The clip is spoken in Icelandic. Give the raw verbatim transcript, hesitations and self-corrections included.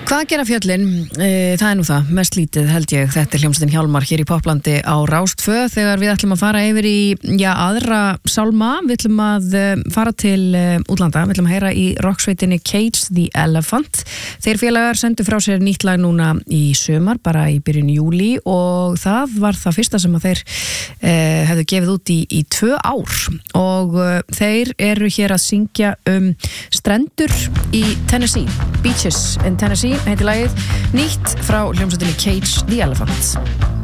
Hvað gera fjöllin? E, það er nú það, mest lítið held ég. Þetta er hljómsveitin Hjálmar hér í Poplandi á Rás tvö þegar við ætlum að fara yfir í já, aðra sálma. Við ætlum að fara til útlanda. Við ætlum að heyra í rocksveitinni Cage the Elephant. Þeir félagar sendu frá sér nýtt lag núna í sumar, bara í byrjun júlí, og það var það fyrsta sem að þeir e, hefðu gefið út í, í tvö ár. Og e, þeir eru hér að syngja um strendur í Tennessee, Beaches in Tennessee heitir lagið, nýtt frá hljómsveitinni Cage the Elephant.